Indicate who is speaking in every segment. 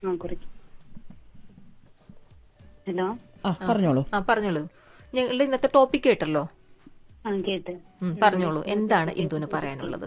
Speaker 1: ആ കുറയ്ക്കും. ഹലോ,
Speaker 2: പറഞ്ഞോളൂ.
Speaker 3: പറഞ്ഞോളൂ. ഞങ്ങളുടെ ഇന്നത്തെ ടോപ്പിക് കേട്ടല്ലോ.
Speaker 1: ആ കേട്ട്.
Speaker 3: പറഞ്ഞോളൂ, എന്താണ് ഇന്ദുവിന് പറയാനുള്ളത്?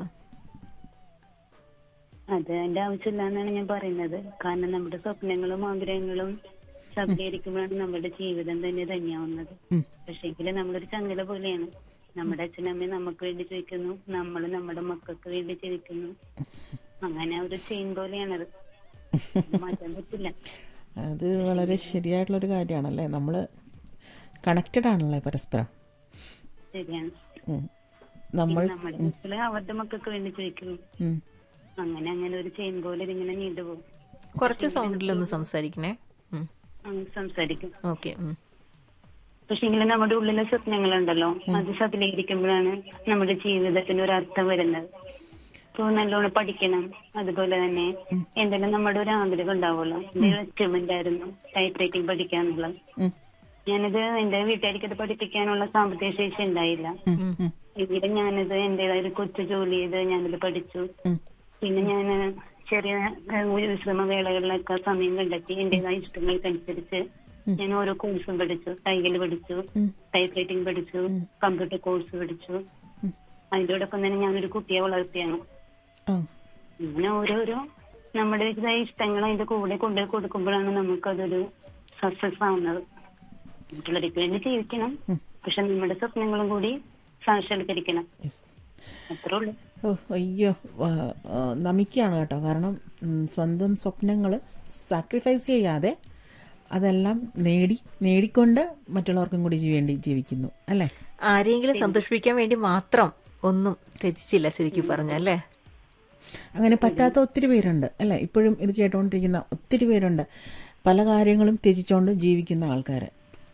Speaker 1: അത് എന്റെ ആവശ്യമില്ല എന്നാണ് ഞാൻ പറയുന്നത്. കാരണം നമ്മുടെ സ്വപ്നങ്ങളും ആഗ്രഹങ്ങളും സഫലീകരിക്കുമ്പോഴാണ് നമ്മുടെ ജീവിതം തന്നെ ധന്യമാവുന്നത്. പക്ഷേങ്കിൽ നമ്മളൊരു ചങ്ങല പോലെയാണ്. നമ്മുടെ അച്ഛനമ്മയും നമുക്ക് വേണ്ടി ജീവിക്കുന്നു, നമ്മൾ നമ്മുടെ മക്കൾക്ക് വേണ്ടി ജീവിക്കുന്നു. അങ്ങനെ ഒരു ചെയിൻ പോലെയാണത്, മാറ്റാൻ പറ്റില്ല.
Speaker 2: അത് വളരെ ശരിയായിട്ടുള്ളൊരു കാര്യമാണല്ലേ. നമ്മൾ കണക്റ്റഡ് ആണല്ലേ പരസ്പരം.
Speaker 1: ശരിയാണ്.
Speaker 2: നമ്മുടെ
Speaker 1: മക്കള് അവരുടെ മക്കൾക്ക് വേണ്ടി ജീവിക്കുന്നു. അങ്ങനെ അങ്ങനെ ഒരു ചെയിൻ പോലെ ഇതിങ്ങനെ നീണ്ടുപോകും.
Speaker 3: കുറച്ച് സൗണ്ടിലൊന്ന് സംസാരിക്കണേ.
Speaker 1: സംസാരിക്കും.
Speaker 3: ഓക്കെ.
Speaker 1: പക്ഷെങ്കിലും നമ്മുടെ ഉള്ളിലെ സ്വപ്നങ്ങളുണ്ടല്ലോ, അത് സഫലീകരിക്കുമ്പോഴാണ് നമ്മുടെ ജീവിതത്തിന് ഒരു അർത്ഥം വരുന്നത്. ഇപ്പൊ നല്ലോണം പഠിക്കണം, അതുപോലെ തന്നെ എന്തെങ്കിലും നമ്മുടെ ഒരു ആഗ്രഹം ഉണ്ടാവുമല്ലോ. എന്റെ ഇൻസ്ട്രുമെന്റ് ആയിരുന്നു ടൈപ്പ് റൈറ്റിംഗ് പഠിക്കാന്നുള്ളത്. ഞാനത് എന്റെ വീട്ടുകാരിക്കത് പഠിപ്പിക്കാനുള്ള സാമ്പത്തിക ശേഷി ഉണ്ടായില്ല. എങ്കിലും ഞാനത് എന്റേതായ ഒരു കൊച്ചു ജോലി ചെയ്ത് ഞാനത് പഠിച്ചു. പിന്നെ ഞാൻ ചെറിയ വിശ്രമവേളകളിലൊക്കെ സമയം കണ്ടെത്തി എന്റേതായ ഇഷ്ടങ്ങൾക്കനുസരിച്ച് ഞാൻ ഓരോ കോഴ്സും പഠിച്ചു. തയ്യൽ പഠിച്ചു, ടൈപ്പ് റൈറ്റിംഗ് പഠിച്ചു, കമ്പ്യൂട്ടർ കോഴ്സ് പഠിച്ചു. അതിനോടൊപ്പം തന്നെ ഞാനൊരു കുട്ടിയെ വളർത്തിയാണ്. അങ്ങനെ ഓരോരോ നമ്മുടെ ഇഷ്ടങ്ങൾ അതിന്റെ കൂടെ കൊണ്ടുപോയി കൊടുക്കുമ്പോഴാണ് നമുക്കതൊരു സക്സസ് ആവുന്നത്. മറ്റുള്ളവർക്ക് വേണ്ടി ജീവിക്കണം, പക്ഷെ നമ്മുടെ സ്വപ്നങ്ങളും കൂടി സാക്ഷാത്കരിക്കണം. അത്രേ ഉള്ളൂ.
Speaker 2: അയ്യോ, നമിക്കാണ് കേട്ടോ. കാരണം സ്വന്തം സ്വപ്നങ്ങൾ സാക്രിഫൈസ് ചെയ്യാതെ അതെല്ലാം നേടിക്കൊണ്ട് മറ്റുള്ളവർക്കും കൂടി വേണ്ടി ജീവിക്കുന്നു അല്ലേ.
Speaker 3: ആരെങ്കിലും സന്തോഷിപ്പിക്കാൻ വേണ്ടി മാത്രം ഒന്നും ത്യജിച്ചില്ല ശരിക്കും പറഞ്ഞല്ലേ.
Speaker 2: അങ്ങനെ പറ്റാത്ത ഒത്തിരി പേരുണ്ട് അല്ലെ. ഇപ്പോഴും ഇത് കേട്ടോണ്ടിരിക്കുന്ന ഒത്തിരി പേരുണ്ട്, പല കാര്യങ്ങളും ത്യജിച്ചോണ്ട് ജീവിക്കുന്ന ആൾക്കാര്.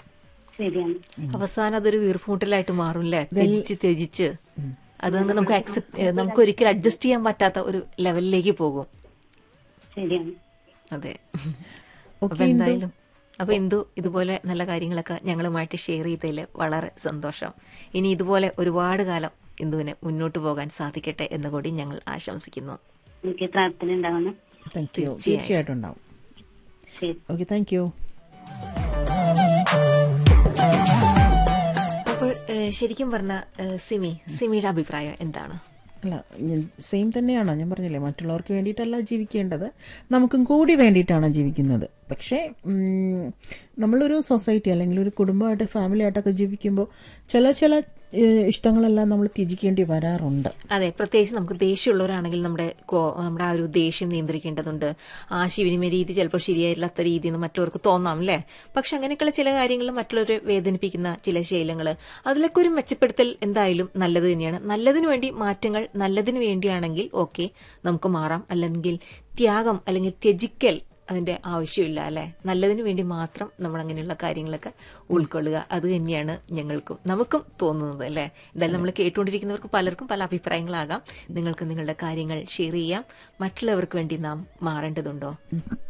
Speaker 3: അവസാനം അതൊരു വീർപ്പുമുട്ടലായിട്ട് മാറും അല്ലേ. ത്യജിച്ച് അത് നമുക്ക് ഒരിക്കലും അഡ്ജസ്റ്റ് ചെയ്യാൻ പറ്റാത്ത ഒരു ലെവലിലേക്ക് പോകും. അതെ. അപ്പൊ എന്തായാലും ഇന്ദു ഇതുപോലെ നല്ല കാര്യങ്ങളൊക്കെ ഞങ്ങളുമായിട്ട് ഷെയർ ചെയ്തതിൽ വളരെ സന്തോഷം. ഇനി ഇതുപോലെ ഒരുപാട് കാലം ഇന്ദുവിന് മുന്നോട്ട് പോകാൻ സാധിക്കട്ടെ എന്ന് കൂടി ഞങ്ങൾ ആശംസിക്കുന്നു.
Speaker 2: തീർച്ചയായിട്ടും ഉണ്ടാവും. Okay, thank you.
Speaker 3: അപ്പോൾ ശരിക്കും പറഞ്ഞ സിമിയുടെ അഭിപ്രായം എന്താണ്?
Speaker 2: അല്ല, സെയിം തന്നെയാണോ? ഞാൻ പറഞ്ഞില്ലേ, മറ്റുള്ളവർക്ക് വേണ്ടിയിട്ടല്ല ജീവിക്കേണ്ടത്, നമുക്കും കൂടി വേണ്ടിയിട്ടാണ് ജീവിക്കുന്നത്. പക്ഷേ നമ്മളൊരു സൊസൈറ്റി അല്ലെങ്കിൽ ഒരു കുടുംബമായിട്ട് ഫാമിലി ആയിട്ടൊക്കെ ജീവിക്കുമ്പോൾ ചില ഇഷ്ടങ്ങളെല്ലാം നമ്മൾ ത്യജിക്കേണ്ടി വരാറുണ്ട്.
Speaker 3: അതെ, പ്രത്യേകിച്ച് നമുക്ക് ദേഷ്യമുള്ളവരാണെങ്കിൽ നമ്മുടെ ആ ഒരു ദേഷ്യം നിയന്ത്രിക്കേണ്ടതുണ്ട്. ആശയവിനിമയ രീതി ചിലപ്പോൾ ശരിയായില്ലാത്ത രീതിയിൽ നിന്ന് മറ്റുള്ളവർക്ക് തോന്നാം അല്ലേ. പക്ഷെ അങ്ങനെയൊക്കെയുള്ള ചില കാര്യങ്ങൾ മറ്റുള്ളവരെ വേദനിപ്പിക്കുന്ന ചില ശീലങ്ങൾ, അതിലൊക്കെ ഒരു മെച്ചപ്പെടുത്തൽ എന്തായാലും നല്ലത് തന്നെയാണ്. നല്ലതിനു വേണ്ടി മാറ്റങ്ങൾ നല്ലതിനു വേണ്ടിയാണെങ്കിൽ ഓക്കെ, നമുക്ക് മാറാം. അല്ലെങ്കിൽ ത്യാഗം അല്ലെങ്കിൽ ത്യജിക്കൽ അതിന്റെ ആവശ്യമില്ല അല്ലെ. നല്ലതിനു വേണ്ടി മാത്രം നമ്മൾ അങ്ങനെയുള്ള കാര്യങ്ങളൊക്കെ ഉൾക്കൊള്ളുക, അത് തന്നെയാണ് നമുക്കും തോന്നുന്നത് അല്ലെ. എന്തായാലും നമ്മൾ കേട്ടുകൊണ്ടിരിക്കുന്നവർക്ക് പലർക്കും പല അഭിപ്രായങ്ങളാകാം. നിങ്ങൾക്ക് നിങ്ങളുടെ കാര്യങ്ങൾ ഷെയർ ചെയ്യാം. മറ്റുള്ളവർക്ക് വേണ്ടി നാം മാറേണ്ടതുണ്ടോ?